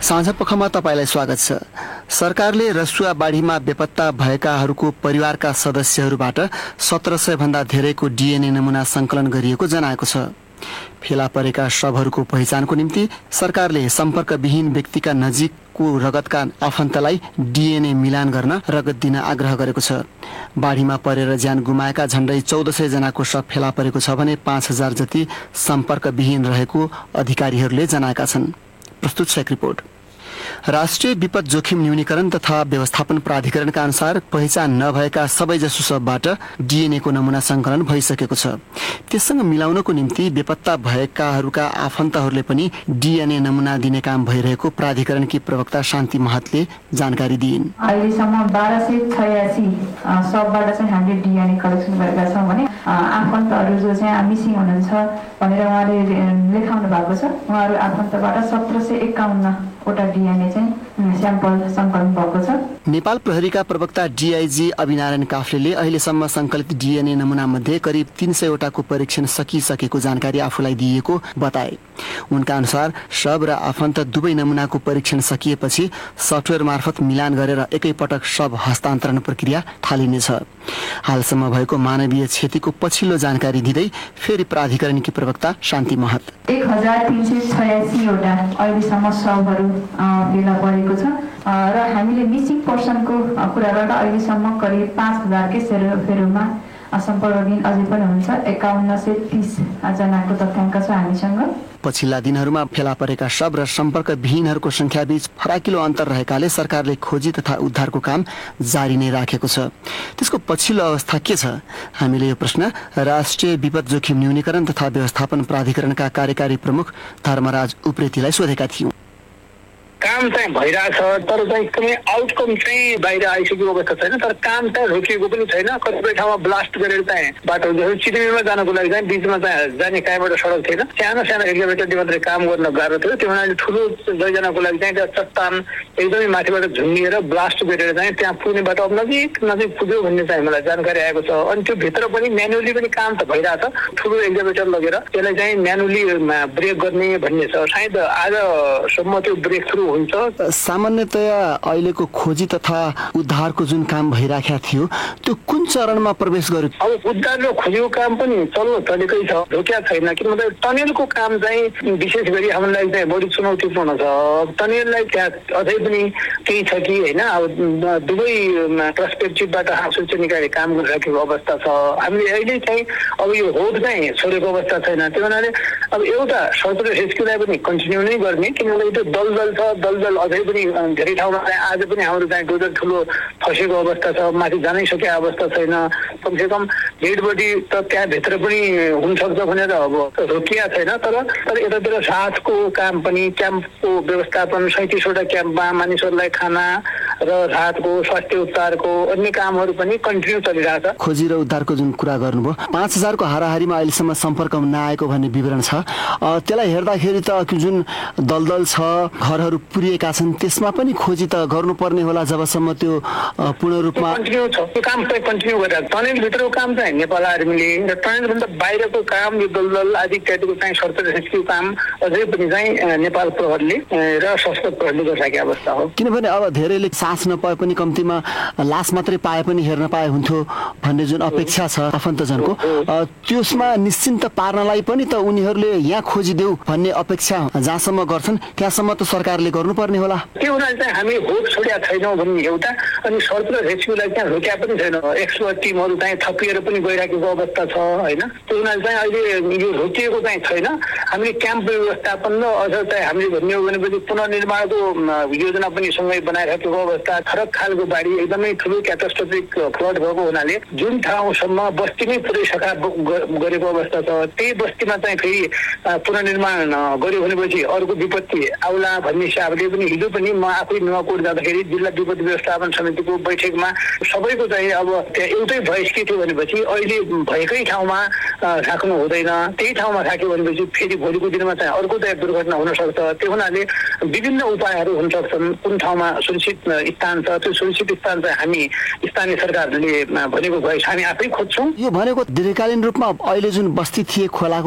साँझपखमा तपाईलाई स्वागत छ। सरकारले रसुवा बाढीमा बेपत्ता भएकाहरूको परिवारका सदस्यहरूबाट 1700 भन्दा धेरैको डिएनए नमुना संकलन गरिएको जनाएको छ। फेला परेका शवहरूको पहिचानको निम्ति सरकारले सम्पर्कविहीन व्यक्तिका नजिकको रगतका आफन्तलाई डिएनए मिलान गर्न रगत दिन आग्रह गरेको छ। बाढीमा परेर ज्यान गुमाएका झण्डै 1400 जनाको शव फेला परेको छ भने 5000 जति सम्पर्कविहीन रहेको अधिकारीहरूले जनाएका छन्। प्रस्तुत छ एक रिपोर्ट। राष्ट्रिय विपद जोखिम न्यूनीकरण तथा व्यवस्थापन प्राधिकरणका अनुसार पहिचान नभएका सबैजसो शवबाट डिएनएको नमुना संकलन भइसकेको छ। त्यससँग मिलाउनको निम्ति बेपत्ता भएकाहरूका आफन्तहरूले पनि डिएनए नमुना दिने काम भइरहेको प्राधिकरणकी प्रवक्ता शान्ति महतले जानकारी दिइन्। अहिलेसम्म 1286 शवबाट चाहिँ हामीले डिएनए कलेक्सन गरेका छौँ भने आफन्तहरू जो चाहिँ मिसिङ हुनुहुन्छ भनेर उहाँले लेखाउनु भएको छ, उहाँहरू आफन्तबाट 1751 वटा डिएनए चाहिँ स्याम्पल संकलन भएको छ। नेपाल प्रहरीका प्रवक्ता डिआइजी अभिनारायण काफ्लेले अहिलेसम्म संकलित डिएनए नमुना मध्ये करिब 300 वटाको परीक्षण सकिसकेको जानकारी आफूलाई दिएको बताए। उनका अनुसार शव र आफन्त दुवै नमुनाको परीक्षण सकिएपछि सफ्टवेयर मार्फत मिलान गरेर एकैपटक शव हस्तान्तरण प्रक्रिया थालिनेछ। हालसम्म भएको मानवीय क्षतिको पछिल्लो जानकारी दिँदै फेरि प्राधिकरणकी प्रवक्ता शान्ति महत 1386 वटा अहिलेसम्म शवहरू फेला परेको छ र हामीले मिसिङ पर्सनको कुरा गर्दा अहिलेसम्म करिब 5000 के फेरोमा सम्पर्कविहीन अझै पनि हुन्छ। 5130 जनाको तथ्याङ्क छ हामीसँग। पछिल्ला दिनहरूमा फेला परेका शव र सम्पर्कविहीनहरूको संख्याबीच फराकिलो अन्तर रहेकाले सरकारले खोजी तथा उद्धारको काम जारी नै राखेको छ। त्यसको पछिल्लो अवस्था के छ? हामीले यो प्रश्न राष्ट्रिय विपद जोखिम न्यूनीकरण तथा व्यवस्थापन प्राधिकरणका कार्यकारी प्रमुख धर्मराज उप्रेतीलाई सोधेका थियौँ। काम चाहिँ भइरहेछ तर चाहिँ कुनै आउटकम चाहिँ बाहिर आइसकेको अवस्था छैन। तर काम चाहिँ रोकिएको पनि छैन। कतिपय ठाउँमा ब्लास्ट गरेर चाहिँ बाटो चितवनमा जानको लागि चाहिँ बिचमा चाहिँ जाने कहीँबाट सडक थिएन। सानो सानो एक्जाभेटरले मात्रै काम गर्न गाह्रो थियो। त्यो हुनाले ठुलो लैजानको लागि चाहिँ त्यो चट्टान एकदमै माथिबाट झुन्डिएर ब्लास्ट गरेर चाहिँ त्यहाँ पुग्ने बाटो अब नजिक पुग्यो भन्ने चाहिँ मलाई जानकारी आएको छ। अनि त्यो भित्र पनि म्यानुअली पनि काम त भइरहेछ। ठुलो एक्जाभेटर लगेर त्यसलाई चाहिँ म्यानुअली ब्रेक गर्ने भन्ने छ। सायद आजसम्म त्यो ब्रेक थ्रु हुन्छ। सामान्यतया अहिलेको खोजी तथा उद्धारको जुन काम भइराखेको थियो त्यो कुन चरणमा प्रवेश गर्यो? अब उद्धार र खोजीको काम पनि चलेकै छ, रोकिया छैन। किनभने टनेलको काम चाहिँ विशेष गरी हामीलाई चाहिँ बढी चुनौतीपूर्ण छ। टनेललाई त्यहाँ अझै पनि केही छ कि होइन। अब दुवै पर्सपेक्टिभबाट सूचना निकायले काम गरिराखेको अवस्था छ। हामीले अहिले चाहिँ अब यो होड चाहिँ छोडेको अवस्था छैन। त्यो हुनाले अब एउटा सर्च र रेस्क्युलाई पनि कन्टिन्यू नै गर्ने। किनभने त्यो दलदल छ, दलदल अझै पनि धेरै ठाउँमा आज पनि हाम्रो चाहिँ डोजर ठुलो फसेको अवस्था छ, माथि जानै सकेको अवस्था छैन। कमसेकम डेड बडी त त्यहाँभित्र पनि हुनसक्छ भनेर अब रोकिया छैन। तर यतातिर राहतको काम पनि, क्याम्पको व्यवस्थापन 37 वटा क्याम्पमा मानिसहरूलाई खाना र राहतको स्वास्थ्य उपचारको अन्य कामहरू पनि कन्टिन्यू चलिरहेछ। खोजी र उद्धारको जुन कुरा गर्नुभयो 5000 को हाराहारीमा अहिलेसम्म सम्पर्कमा नआएको भन्ने विवरण छ। त्यसलाई हेर्दाखेरि त जुन दलदल छ, घरहरू पुरिएका छन्, त्यसमा पनि खोजी त गर्नुपर्ने होला जबसम्म त्यो पूर्ण रूपमा कन्टिन्यू छ। त्यो काम चाहिँ कन्टिन्यू गरेर टनेल भित्रको काम चाहिँ नेपाल आर्मीले र टनेलभन्दा बाहिरको काम यो दलदल आदि इत्यादिको चाहिँ सर्च रेस्क्यु काम अझै पनि चाहिँ नेपाल प्रहरीले र सशस्त्र प्रहरीले गरिरहेको अवस्था हो। किनभने अब धेरैले सास नपाए पनि कम्तीमा लास मात्रै पाए पनि हेर्न पाए हुन्थ्यो भन्ने जुन अपेक्षा छ आफन्तजनको, त्यसमा निश्चिन्त पार्नलाई पनि त उनीहरूले यहाँ खोजिदेऊ भन्ने अपेक्षा जहाँसम्म गर्छन् त्यहाँसम्म त सरकारले गर्नुपर्ने होला। त्यो हुनाले चाहिँ हामी होप छोड्या छैनौँ भन्ने एउटा, अनि सर्च र रेस्क्युलाई चाहिँ रोक्या पनि छैन। एक्सपर्ट टिमहरू चाहिँ थपिएर पनि गइराखेको अवस्था छ होइन। त्यो हुनाले चाहिँ अहिले यो रोकिएको चाहिँ छैन। हामीले क्याम्प व्यवस्थापन र अझ चाहिँ हामीले भन्ने हो भनेपछि पुनर्निर्माणको योजना पनि सँगै बनाइराखेको अवस्था। फरक खालको बाढी एकदमै ठुलो क्याटास्ट्रोफिक फ्लड भएको हुनाले जुन ठाउँसम्म बस्ती नै पुरै सखा गरेको अवस्था छ, त्यही बस्तीमा चाहिँ फेरि पुनर्निर्माण गर्यो भनेपछि अर्को विपत्ति आउला भन्ने हिसाबले पनि हिजो पनि म आफै नुवाकोट जाँदाखेरि जिल्ला विपत्ति व्यवस्थापन समितिको बैठकमा सबैको चाहिँ अब त्यहाँ एउटै भोइस के थियो भनेपछि अहिले भएकै ठाउँमा राख्नु हुँदैन। त्यही ठाउँमा राख्यो भनेपछि फेरि भोलिको दिनमा चाहिँ अर्को चाहिँ दुर्घटना हुन सक्छ। त्यो हुनाले विभिन्न उपायहरू हुन सक्छन्। कुन ठाउँमा सुरक्षित स्थान छ त्यो सुरक्षित स्थान चाहिँ हामी स्थानीय सरकारले भनेको भोइस हामी आफै खोज्छौँ। यो भनेको दीर्घकालीन रूपमा अहिले जुन बस्ती थिए खोलाको